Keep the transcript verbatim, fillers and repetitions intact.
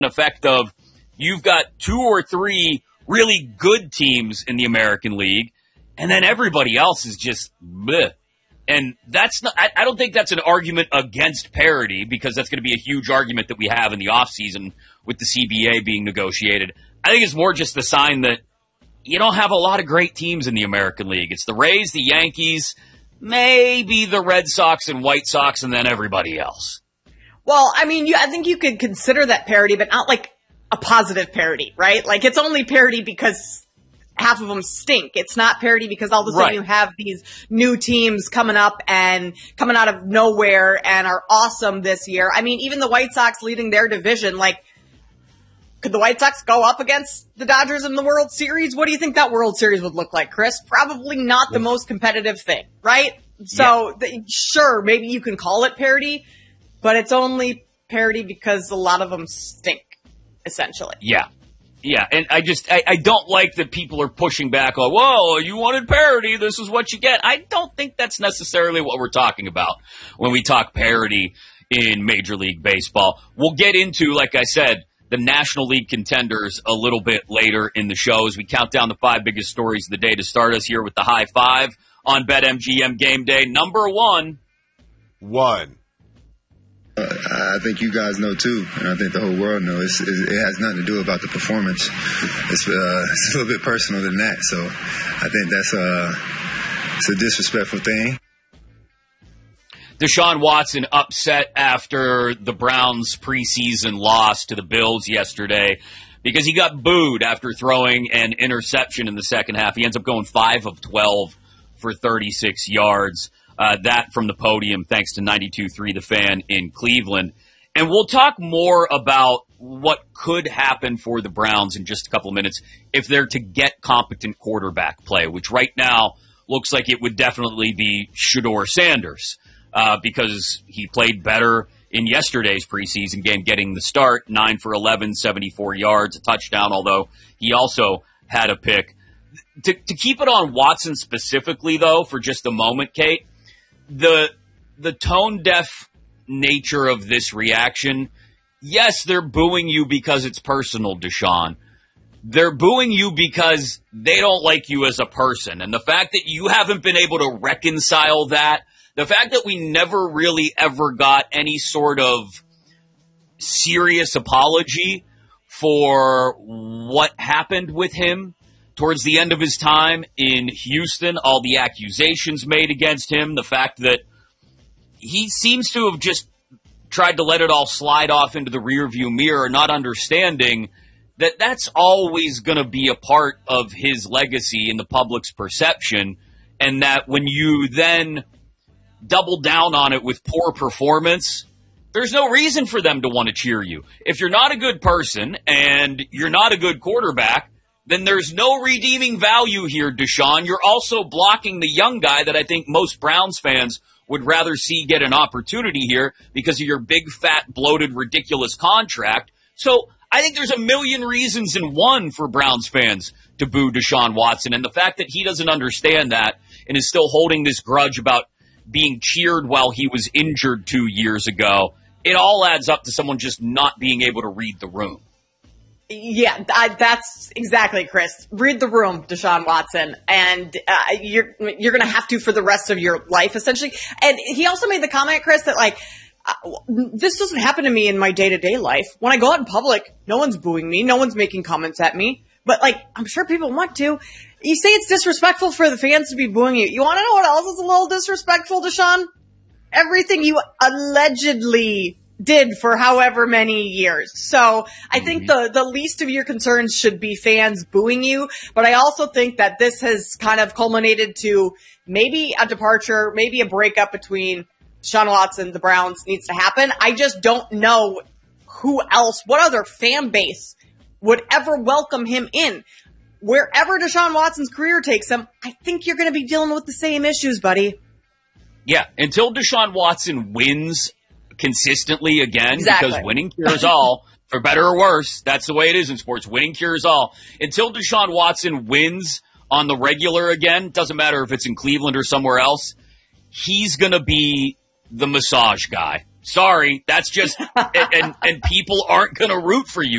effect of you've got two or three really good teams in the American League, and then everybody else is just bleh. And that's not, I, I don't think that's an argument against parity, because that's going to be a huge argument that we have in the offseason with the C B A being negotiated. I think it's more just the sign that you don't have a lot of great teams in the American League. It's the Rays, the Yankees, maybe the Red Sox and White Sox, and then everybody else. Well, I mean, you, I think you could consider that parity, but not like a positive parity, right? Like, it's only parity because half of them stink. It's not parity because all of a sudden right. you have these new teams coming up and coming out of nowhere and are awesome this year. I mean, even the White Sox leading their division, like, could the White Sox go up against the Dodgers in the World Series? What do you think that World Series would look like, Chris? Probably not the most competitive thing, right? So, yeah. the, sure, maybe you can call it parity, but it's only parity because a lot of them stink, essentially. Yeah. Yeah, and I just, I, I don't like that people are pushing back on, whoa, you wanted parity, this is what you get. I don't think that's necessarily what we're talking about when we talk parity in Major League Baseball. We'll get into, like I said, the National League contenders a little bit later in the show as we count down the five biggest stories of the day to start us here with the high five on BetMGM Game Day. Number one. One. Uh, I think you guys know too, and I think the whole world knows. It's, it has nothing to do about the performance. It's, uh, it's a little bit personal than that. So I think that's uh, it's a disrespectful thing. Deshaun Watson upset after the Browns' preseason loss to the Bills yesterday because he got booed after throwing an interception in the second half. He ends up going five of twelve for thirty-six yards. Uh, that from the podium, thanks to ninety-two point three The Fan in Cleveland. And we'll talk more about what could happen for the Browns in just a couple of minutes if they're to get competent quarterback play, which right now looks like it would definitely be Shedeur Sanders. Uh, because he played better in yesterday's preseason game, getting the start, nine for eleven, seventy-four yards, a touchdown, although he also had a pick. To, to keep it on Watson specifically, though, for just a moment, Kate, the the tone-deaf nature of this reaction, yes, they're booing you because it's personal, Deshaun. They're booing you because they don't like you as a person. And the fact that you haven't been able to reconcile that, the fact that we never really ever got any sort of serious apology for what happened with him towards the end of his time in Houston, all the accusations made against him, the fact that he seems to have just tried to let it all slide off into the rearview mirror, not understanding that that's always going to be a part of his legacy in the public's perception, and that when you then double down on it with poor performance, there's no reason for them to want to cheer you. If you're not a good person and you're not a good quarterback, then there's no redeeming value here, Deshaun. You're also blocking the young guy that I think most Browns fans would rather see get an opportunity here because of your big, fat, bloated, ridiculous contract. So I think there's a million reasons in one for Browns fans to boo Deshaun Watson. And the fact that he doesn't understand that and is still holding this grudge about being cheered while he was injured two years ago, it all adds up to someone just not being able to read the room. Yeah, I, that's exactly, Chris. Read the room, Deshaun Watson, and uh, you're you're going to have to for the rest of your life, essentially. And he also made the comment, Chris, that like, uh, this doesn't happen to me in my day-to-day life. When I go out in public, no one's booing me, no one's making comments at me. But like, I'm sure people want to. You say it's disrespectful for the fans to be booing you. You want to know what else is a little disrespectful, Deshaun? Everything you allegedly did for however many years. So I think the, the least of your concerns should be fans booing you. But I also think that this has kind of culminated to maybe a departure, maybe a breakup between Deshaun Watson and the Browns needs to happen. I just don't know who else, what other fan base would ever welcome him in. Wherever Deshaun Watson's career takes him, I think you're going to be dealing with the same issues, buddy. Yeah, until Deshaun Watson wins consistently again, exactly. Because winning cures all, for better or worse. That's the way it is in sports. Winning cures all. Until Deshaun Watson wins on the regular again, doesn't matter if it's in Cleveland or somewhere else, he's going to be the massage guy Sorry, that's just and and people aren't going to root for you